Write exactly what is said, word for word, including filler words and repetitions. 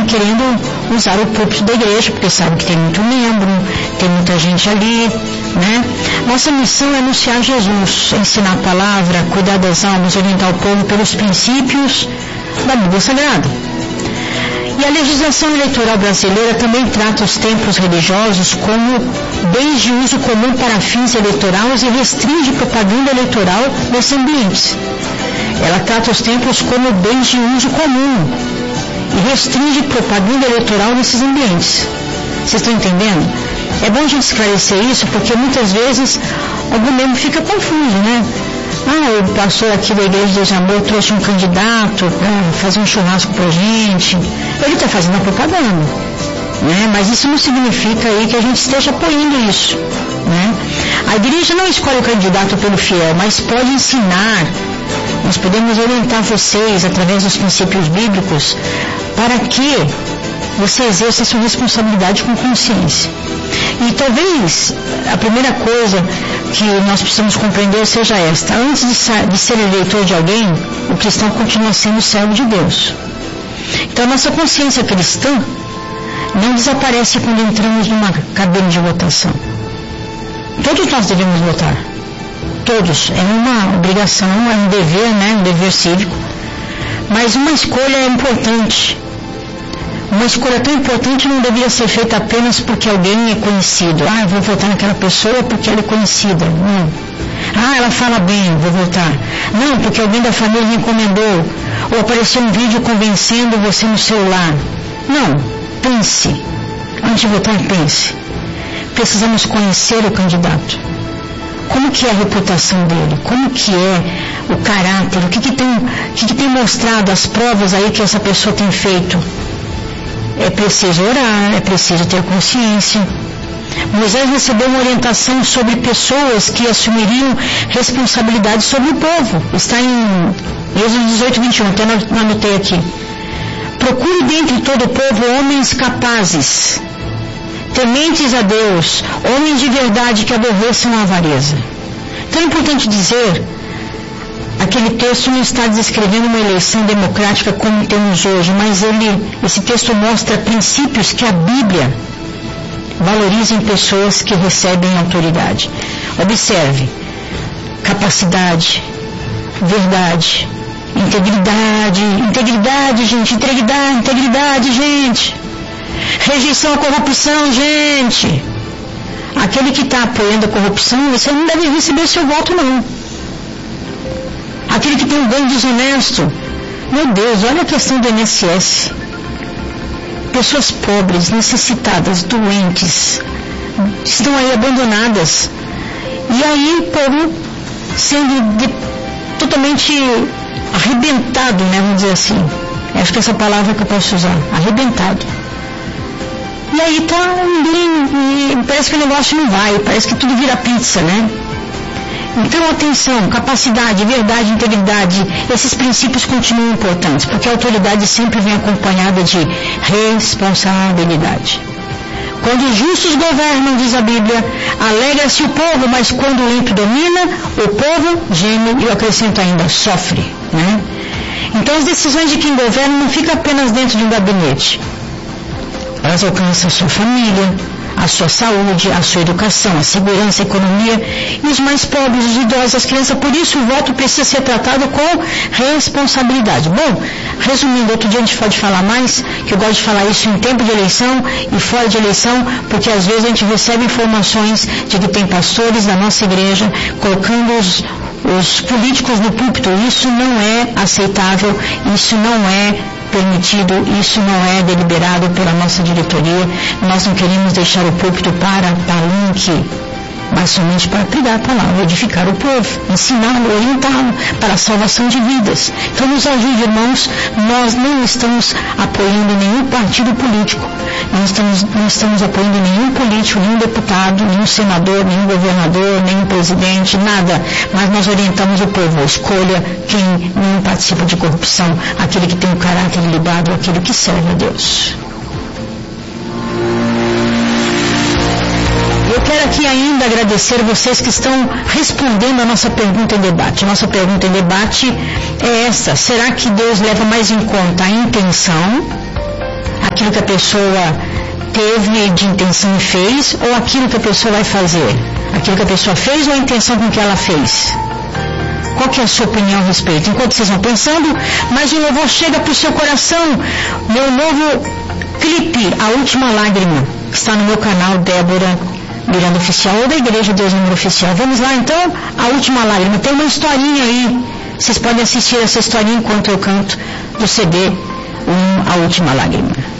também querendo usar o púlpito da igreja, porque sabe que tem muito membro, tem muita gente ali, né? Nossa missão é anunciar Jesus, ensinar a palavra, cuidar das almas, orientar o povo pelos princípios da Bíblia Sagrada. E a legislação eleitoral brasileira também trata os templos religiosos como bens de uso comum para fins eleitorais e restringe propaganda eleitoral nesses ambientes. Ela trata os templos como bens de uso comum e restringe propaganda eleitoral nesses ambientes. Vocês estão entendendo? É bom a gente esclarecer isso, porque muitas vezes algum membro fica confuso, né? Ah, o pastor aqui da Igreja de Deus e Amor trouxe um candidato para fazer um churrasco pra gente. Ele está fazendo a propaganda, né? Mas isso não significa aí que a gente esteja apoiando isso, né? A igreja não escolhe o candidato pelo fiel, mas pode ensinar. Nós podemos orientar vocês através dos princípios bíblicos para que você exerça a sua responsabilidade com consciência. E talvez a primeira coisa que nós precisamos compreender seja esta: antes de, de ser eleitor de alguém, o cristão continua sendo servo de Deus. Então a nossa consciência cristã não desaparece quando entramos numa cabine de votação. Todos nós devemos votar. Todos. É uma obrigação, é um dever, né? Um dever cívico. Mas uma escolha é importante. Uma escolha tão importante não deveria ser feita apenas porque alguém é conhecido. Ah, eu vou votar naquela pessoa porque ela é conhecida. Não. Ah, ela fala bem, eu vou votar. Não, porque alguém da família me encomendou. Ou apareceu um vídeo convencendo você no celular. Não. Pense. Antes de votar, pense. Precisamos conhecer o candidato. Como que é a reputação dele? Como que é o caráter? O que que tem, o que que tem mostrado, as provas aí que essa pessoa tem feito? É preciso orar, é preciso ter consciência. Moisés recebeu uma orientação sobre pessoas que assumiriam responsabilidade sobre o povo. Está em Êxodo dezoito, vinte e um, até anotei aqui. Procure dentre todo o povo homens capazes, tementes a Deus, homens de verdade que aborreçam a avareza. Então é importante dizer, aquele texto não está descrevendo uma eleição democrática como temos hoje, mas ele, esse texto mostra princípios que a Bíblia valoriza em pessoas que recebem autoridade. Observe: capacidade, verdade, integridade, integridade, gente, integridade, integridade, gente. Rejeição à corrupção, gente. Aquele que está apoiando a corrupção, você não deve receber seu voto, não. Aquele que tem um ganho desonesto, meu Deus, olha a questão do I N S S. Pessoas pobres, necessitadas, doentes, estão aí abandonadas. E aí o povo sendo de, totalmente arrebentado, né, vamos dizer assim. Acho que essa palavra que eu posso usar, arrebentado. E aí tá um bem, e parece que o negócio não vai, parece que tudo vira pizza, né? Então, atenção, capacidade, verdade, integridade, esses princípios continuam importantes, porque a autoridade sempre vem acompanhada de responsabilidade. Quando os justos governam, diz a Bíblia, alegra-se o povo, mas quando o ímpio domina, o povo geme e, eu acrescento ainda, sofre, né? Então, as decisões de quem governa não ficam apenas dentro de um gabinete. Elas alcançam a sua família, a sua saúde, a sua educação, a segurança, a economia e os mais pobres, os idosos, as crianças. Por isso o voto precisa ser tratado com responsabilidade. Bom, resumindo, outro dia a gente pode falar mais, que eu gosto de falar isso em tempo de eleição e fora de eleição, porque às vezes a gente recebe informações de que tem pastores da nossa igreja colocando os, os políticos no púlpito. Isso não é aceitável, isso não é permitido, isso não é deliberado pela nossa diretoria. Nós não queremos deixar o púlpito para palanque, mas somente para pregar a palavra, edificar o povo, ensiná-lo, orientá-lo para a salvação de vidas. Então nos ajude, irmãos, nós não estamos apoiando nenhum partido político, não estamos, não estamos apoiando nenhum político, nenhum deputado, nenhum senador, nenhum governador, nenhum presidente, nada, mas nós orientamos o povo, escolha quem não participa de corrupção, aquele que tem o caráter ilibado, aquele que serve a Deus. Eu quero aqui ainda agradecer vocês que estão respondendo a nossa pergunta em debate. Nossa pergunta em debate é essa: será que Deus leva mais em conta a intenção, aquilo que a pessoa teve de intenção e fez, ou aquilo que a pessoa vai fazer? Aquilo que a pessoa fez ou a intenção com que ela fez? Qual que é a sua opinião a respeito? Enquanto vocês vão pensando, mais um louvor chega para o seu coração. Meu novo clipe, A Última Lágrima, que está no meu canal Débora Miranda Oficial, ou da Igreja Deus Número Oficial. Vamos lá então, A Última Lágrima. Tem uma historinha aí, vocês podem assistir essa historinha enquanto eu canto do C D um, A Última Lágrima.